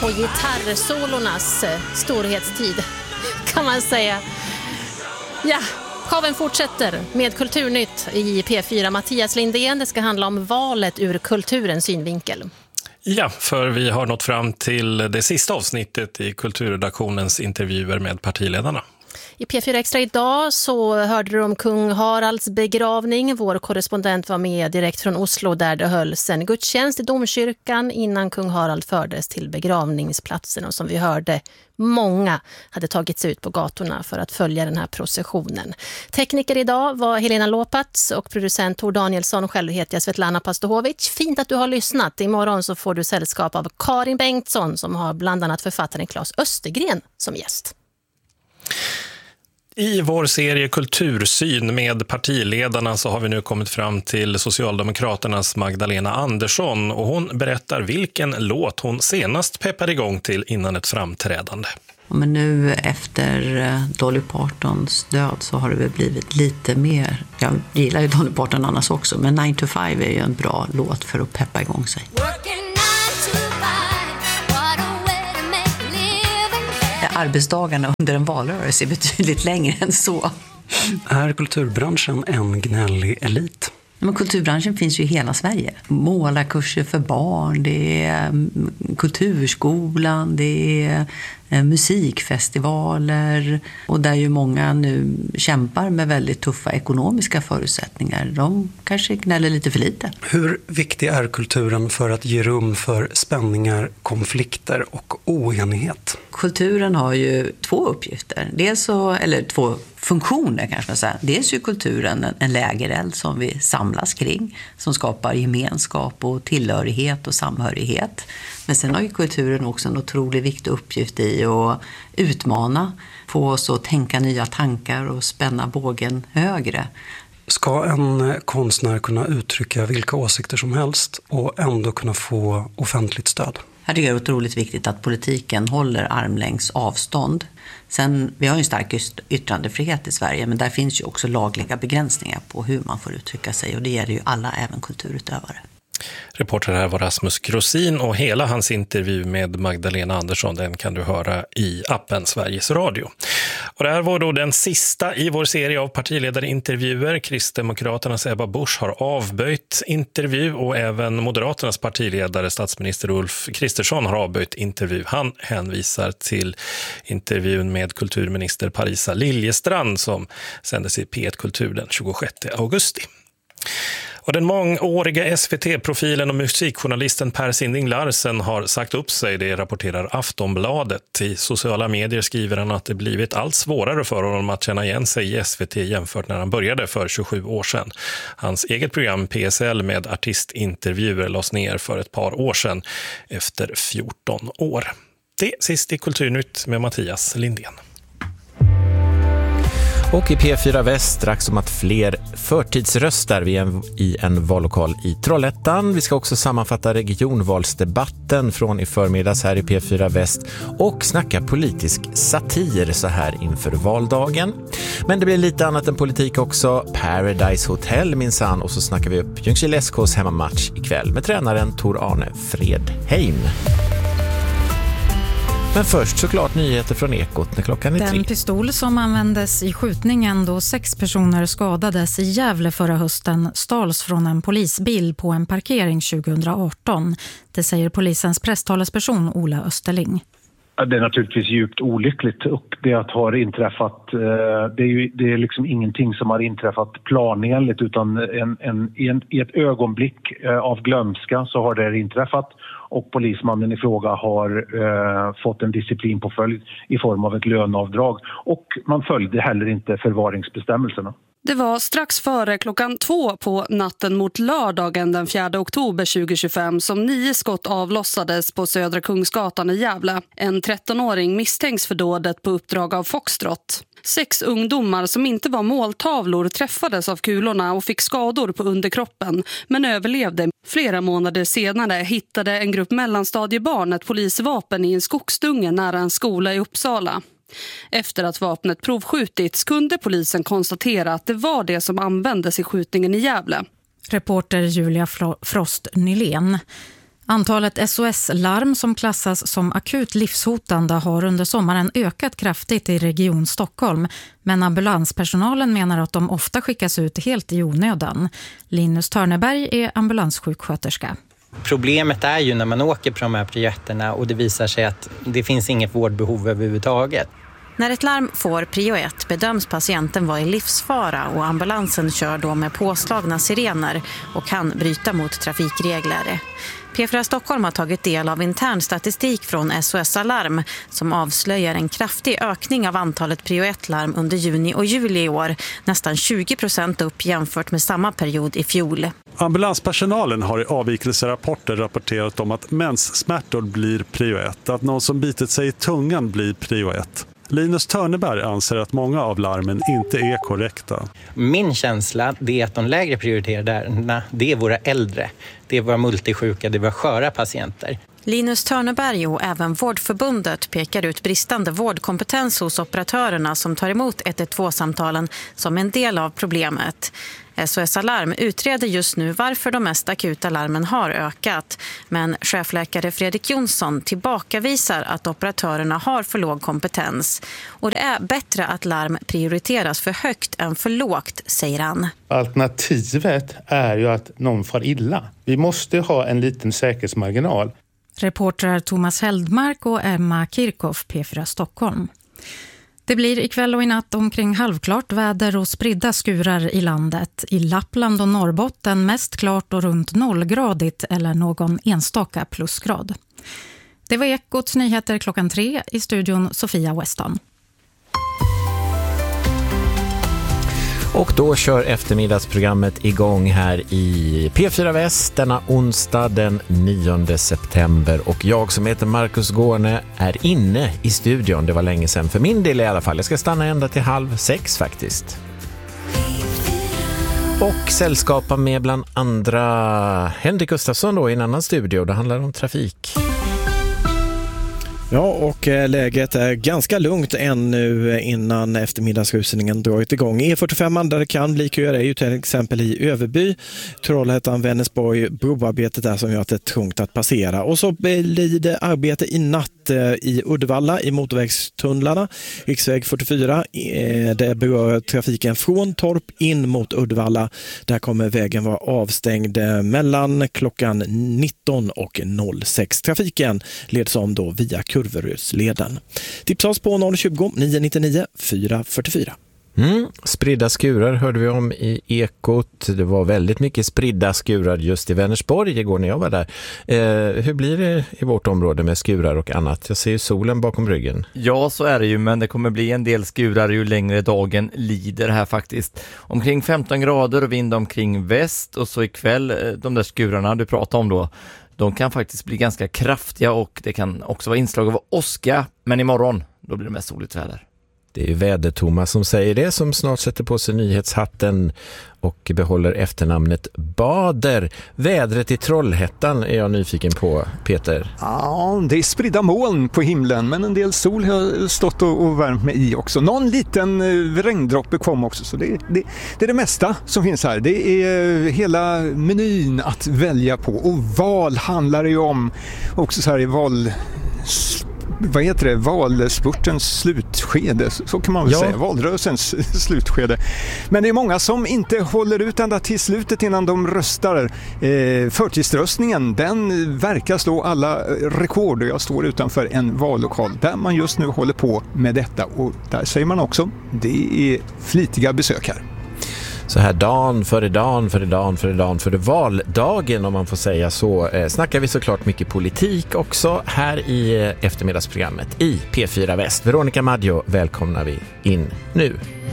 på gitarrsolornas storhetstid, kan man säga. Ja, showen fortsätter med Kulturnytt i P4. Mattias Lindén, det ska handla om valet ur kulturens synvinkel. Ja, för vi har nått fram till det sista avsnittet i kulturredaktionens intervjuer med partiledarna. I P4 Extra idag så hörde du om kung Haralds begravning. Vår korrespondent var med direkt från Oslo där det hölls en gudstjänst i domkyrkan innan kung Harald fördes till begravningsplatsen. Och som vi hörde, många hade tagit sig ut på gatorna för att följa den här processionen. Tekniker idag var Helena Lopats och producent Tor Danielsson. Själv heter jag Svetlana Pastohovic. Fint att du har lyssnat. Imorgon så får du sällskap av Karin Bengtsson som har bland annat författaren Claes Östergren som gäst. I vår serie Kultursyn med partiledarna så har vi nu kommit fram till Socialdemokraternas Magdalena Andersson och hon berättar vilken låt hon senast peppade igång till innan ett framträdande. Men nu efter Dolly Partons död så har det väl blivit lite mer, jag gillar ju Dolly Parton annars också, men 9 to 5 är ju en bra låt för att peppa igång sig. Arbetsdagarna under en valrörelse är betydligt längre än så. Är kulturbranschen en gnällig elit? Men kulturbranschen finns ju i hela Sverige. Målarkurser för barn, det är kulturskolan, det är musikfestivaler. Och där ju många nu kämpar med väldigt tuffa ekonomiska förutsättningar. De kanske gnäller lite för lite. Hur viktig är kulturen för att ge rum för spänningar, konflikter och oenighet? Kulturen har ju två uppgifter. Dels så, eller två funktioner kanske man säger. Dels är kulturen en lägereld som vi samlas kring. Som skapar gemenskap och tillhörighet och samhörighet. Men sen har ju kulturen också en otroligt viktig uppgift i att utmana. Få oss att tänka nya tankar och spänna bågen högre. Ska en konstnär kunna uttrycka vilka åsikter som helst och ändå kunna få offentligt stöd? Jag tycker det är otroligt viktigt att politiken håller armlängds avstånd. Sen, vi har ju en stark yttrandefrihet i Sverige, men där finns ju också lagliga begränsningar på hur man får uttrycka sig och det gäller ju alla, även kulturutövare. Reporter här var Rasmus Grosin och hela hans intervju med Magdalena Andersson den kan du höra i appen Sveriges Radio. Och det här var då den sista i vår serie av partiledarintervjuer. Kristdemokraternas Ebba Busch har avböjt intervju och även Moderaternas partiledare statsminister Ulf Kristersson har avböjt intervju. Han hänvisar till intervjun med kulturminister Parisa Liljestrand som sändes i P1 Kultur den 26 augusti. Och den mångåriga SVT-profilen och musikjournalisten Per Sinding Larsen har sagt upp sig, det rapporterar Aftonbladet. I sociala medier skriver han att det blivit allt svårare för honom att känna igen sig i SVT jämfört när han började för 27 år sedan. Hans eget program PSL med artistintervjuer lades ner för ett par år sedan efter 14 år. Det sist i Kulturnytt med Mattias Lindén. Och i P4 Väst strax om att fler förtidsröstar i en vallokal i Trollhättan. Vi ska också sammanfatta regionvalsdebatten från i förmiddags här i P4 Väst och snacka politisk satir så här inför valdagen. Men det blir lite annat än politik också. Paradise Hotel minsann, och så snackar vi upp Ljungskile SKs hemmamatch ikväll med tränaren Tor Arne Fredheim. Men först såklart nyheter från Ekot när klockan är 3. Den pistol som användes i skjutningen då 6 personer skadades i Gävle förra hösten stals från en polisbil på en parkering 2018. Det säger polisens presstalesperson Ola Österling. Det är naturligtvis djupt olyckligt och det att har inträffat, det är liksom ingenting som har inträffat planenligt utan i ett ögonblick av glömska så har det inträffat och polismannen i fråga har fått en disciplinpåföljd i form av ett löneavdrag och man följde heller inte förvaringsbestämmelserna. Det var strax före klockan 2 på natten mot lördagen den 4 oktober 2025 som 9 skott avlossades på Södra Kungsgatan i Gävle. En 13-åring misstänks för dådet på uppdrag av Foxtrot. 6 ungdomar som inte var måltavlor träffades av kulorna och fick skador på underkroppen men överlevde. Flera månader senare hittade en grupp mellanstadiebarn ett polisvapen i en skogsdunge nära en skola i Uppsala. Efter att vapnet provskjutits kunde polisen konstatera att det var det som användes i skjutningen i Gävle. Reporter Julia Frost Nylén. Antalet SOS-larm som klassas som akut livshotande har under sommaren ökat kraftigt i Region Stockholm. Men ambulanspersonalen menar att de ofta skickas ut helt i onödan. Linus Törneberg är ambulanssjuksköterska. Problemet är ju när man åker på de här prio-1-erna och det visar sig att det finns inget vårdbehov överhuvudtaget. När ett larm får prio 1 bedöms patienten vara i livsfara och ambulansen kör då med påslagna sirener och kan bryta mot trafikregler. P4 Stockholm har tagit del av intern statistik från SOS Alarm som avslöjar en kraftig ökning av antalet prio 1-larm under juni och juli i år, nästan 20% upp jämfört med samma period i fjol. Ambulanspersonalen har i avvikelserapporter rapporterat om att menssmärtor blir prio 1, att någon som bitit sig i tungan blir prio 1. Linus Törneberg anser att många av larmen inte är korrekta. Min känsla är att de lägre prioriterade det är våra äldre, det är våra multisjuka, det är våra sköra patienter. Linus Törneberg och även Vårdförbundet pekar ut bristande vårdkompetens hos operatörerna som tar emot 112-samtalen som en del av problemet. SOS Alarm utreder just nu varför de mest akuta larmen har ökat. Men chefläkare Fredrik Jonsson tillbakavisar att operatörerna har för låg kompetens. Och det är bättre att larm prioriteras för högt än för lågt, säger han. Alternativet är ju att någon far illa. Vi måste ha en liten säkerhetsmarginal. Reportrar Thomas Heldmark och Emma Kirchhoff, P4 Stockholm. Det blir ikväll och i natt omkring halvklart väder och spridda skurar i landet. I Lappland och Norrbotten mest klart och runt 0-gradigt eller någon enstaka plusgrad. Det var Ekots nyheter 3:00 i studion Sofia Weston. Och då kör eftermiddagsprogrammet igång här i P4 Väst denna onsdag den 9 september. Och jag som heter Marcus Gårne är inne i studion. Det var länge sedan för min del i alla fall. Jag ska stanna ända till 5:30 faktiskt. Och sällskapa med bland andra Henrik Gustafsson då i en annan studio. Det handlar om trafik. Ja, och läget är ganska lugnt ännu innan eftermiddagsrusningen dragit igång. E45 där det kan bli köer är ju till exempel i Överby, Trollhättan, Vänersborg, broarbetet där som gör att det är tungt att passera. Och så blir det arbete i natt i Uddevalla i motorvägstunnlarna. Riksväg 44, det berör trafiken från Torp in mot Uddevalla. Där kommer vägen vara avstängd mellan klockan 19 och 06. Trafiken leds om då via Kurverösleden. Tipsa oss på 020 999 444. Spridda skurar hörde vi om i Ekot. Det var väldigt mycket spridda skurar just i Vänersborg igår när jag var där. Hur blir det i vårt område med skurar och annat? Jag ser ju solen bakom ryggen. Ja, så är det ju, men det kommer bli en del skurar ju längre dagen lider här faktiskt. Omkring 15 grader och vind omkring väst, och så ikväll de där skurarna du pratade om då. De kan faktiskt bli ganska kraftiga och det kan också vara inslag av åska, men imorgon då blir det mest soligt väder. Det är ju Väder-Thomas som säger det, som snart sätter på sig nyhetshatten och behåller efternamnet Bader. Vädret i Trollhättan är jag nyfiken på, Peter. Ja, det är spridda moln på himlen, men en del sol har stått och värmt mig i också. Någon liten regndroppe kom också, så det är det mesta som finns här. Det är hela menyn att välja på, och val handlar det ju om också så här i valspurtens slutskede, så kan man väl säga, valrörelsens slutskede. Men det är många som inte håller ut ända till slutet innan de röstar. Förtidsröstningen, den verkar slå alla rekord. Jag står utanför en vallokal där man just nu håller på med detta, och där säger man också, det är flitiga besök här. Så här dagen före valdagen, om man får säga så, snackar vi såklart mycket politik också här i eftermiddagsprogrammet i P4 Väst. Veronica Maggio välkomnar vi in nu.